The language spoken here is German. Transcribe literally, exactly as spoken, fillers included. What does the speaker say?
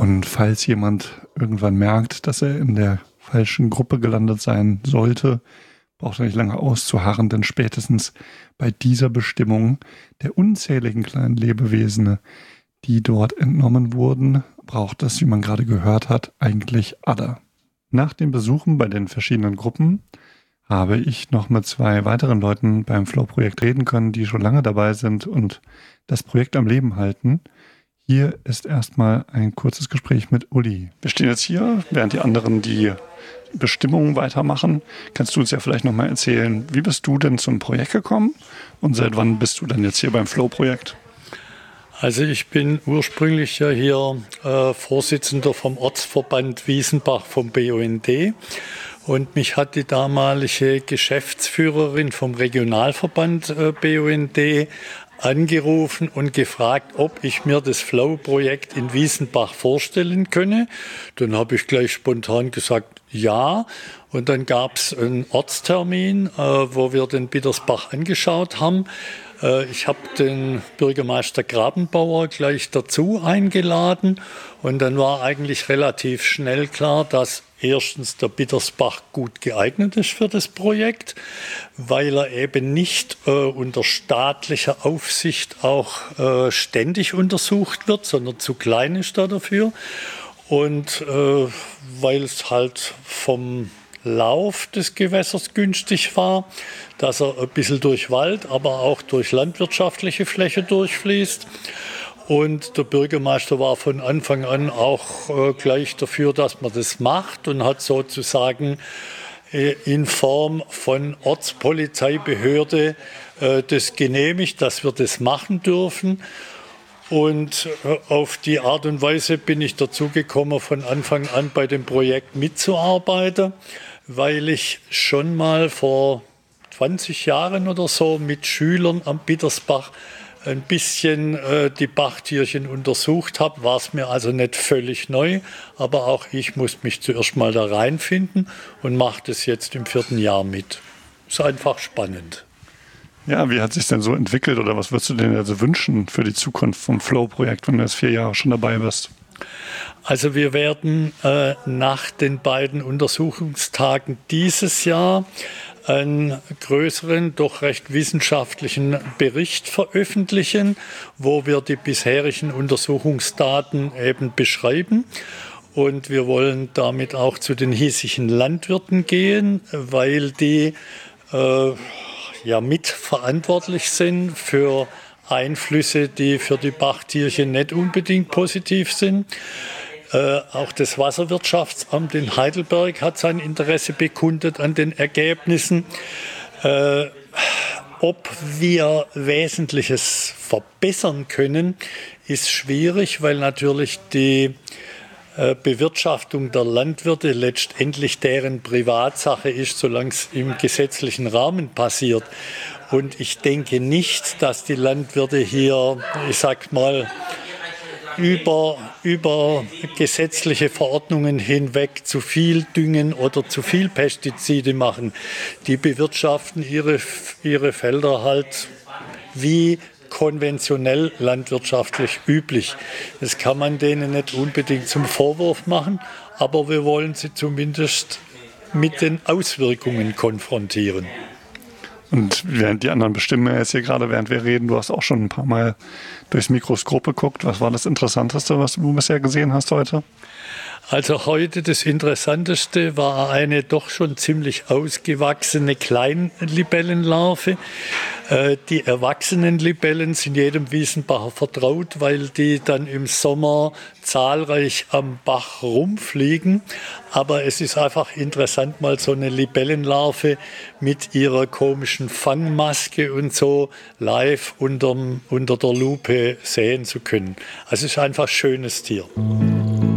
Und falls jemand irgendwann merkt, dass er in der falschen Gruppe gelandet sein sollte, braucht er nicht lange auszuharren, denn spätestens bei dieser Bestimmung der unzähligen kleinen Lebewesen, die dort entnommen wurden, braucht es, wie man gerade gehört hat, eigentlich alle. Nach den Besuchen bei den verschiedenen Gruppen habe ich noch mit zwei weiteren Leuten beim Flow-Projekt reden können, die schon lange dabei sind und das Projekt am Leben halten. Hier ist erstmal ein kurzes Gespräch mit Uli. Wir stehen jetzt hier, während die anderen die Bestimmungen weitermachen. Kannst du uns ja vielleicht nochmal erzählen, wie bist du denn zum Projekt gekommen und seit wann bist du denn jetzt hier beim Flow-Projekt? Also ich bin ursprünglich ja hier äh, Vorsitzender vom Ortsverband Wiesenbach vom B U N D und mich hat die damalige Geschäftsführerin vom Regionalverband äh, B U N D angerufen und gefragt, ob ich mir das Flow-Projekt in Wiesenbach vorstellen könne. Dann habe ich gleich spontan gesagt, ja. Und dann gab es einen Ortstermin, äh, wo wir den Bittersbach angeschaut haben. Äh, ich habe den Bürgermeister Grabenbauer gleich dazu eingeladen. Und dann war eigentlich relativ schnell klar, dass erstens der Bittersbach gut geeignet ist für das Projekt, weil er eben nicht äh, unter staatlicher Aufsicht auch äh, ständig untersucht wird, sondern zu klein ist er dafür. Und äh, weil es halt vom Lauf des Gewässers günstig war, dass er ein bisschen durch Wald, aber auch durch landwirtschaftliche Fläche durchfließt. Und der Bürgermeister war von Anfang an auch äh, gleich dafür, dass man das macht und hat sozusagen äh, in Form von Ortspolizeibehörde äh, das genehmigt, dass wir das machen dürfen. Und äh, auf die Art und Weise bin ich dazu gekommen, von Anfang an bei dem Projekt mitzuarbeiten, weil ich schon mal vor zwanzig Jahren oder so mit Schülern am Bittersbach ein bisschen äh, die Bachtierchen untersucht habe, war es mir also nicht völlig neu, aber auch ich muss mich zuerst mal da reinfinden und mache das jetzt im vierten Jahr mit. Ist einfach spannend. Ja, wie hat sich denn so entwickelt oder was würdest du denn also wünschen für die Zukunft vom Flow-Projekt, wenn du jetzt vier Jahre schon dabei bist? Also wir werden äh, nach den beiden Untersuchungstagen dieses Jahr einen größeren, doch recht wissenschaftlichen Bericht veröffentlichen, wo wir die bisherigen Untersuchungsdaten eben beschreiben. Und wir wollen damit auch zu den hiesigen Landwirten gehen, weil die äh, ja mitverantwortlich sind für Einflüsse, die für die Bachtierchen nicht unbedingt positiv sind. Äh, auch das Wasserwirtschaftsamt in Heidelberg hat sein Interesse bekundet an den Ergebnissen. Äh, ob wir Wesentliches verbessern können, ist schwierig, weil natürlich die äh, Bewirtschaftung der Landwirte letztendlich deren Privatsache ist, solange es im gesetzlichen Rahmen passiert. Und ich denke nicht, dass die Landwirte hier, ich sag mal, über, über gesetzliche Verordnungen hinweg zu viel düngen oder zu viel Pestizide machen. Die bewirtschaften ihre, ihre Felder halt wie konventionell landwirtschaftlich üblich. Das kann man denen nicht unbedingt zum Vorwurf machen, aber wir wollen sie zumindest mit den Auswirkungen konfrontieren. Und während die anderen bestimmen jetzt hier gerade, während wir reden, du hast auch schon ein paar Mal durchs Mikroskop geguckt. Was war das Interessanteste, was du bisher gesehen hast heute? Also heute das Interessanteste war eine doch schon ziemlich ausgewachsene Kleinlibellenlarve. Die erwachsenen Libellen sind jedem Wiesenbacher vertraut, weil die dann im Sommer zahlreich am Bach rumfliegen. Aber es ist einfach interessant, mal so eine Libellenlarve mit ihrer komischen Fangmaske und so live unterm, unter der Lupe sehen zu können. Also es ist einfach ein schönes Tier.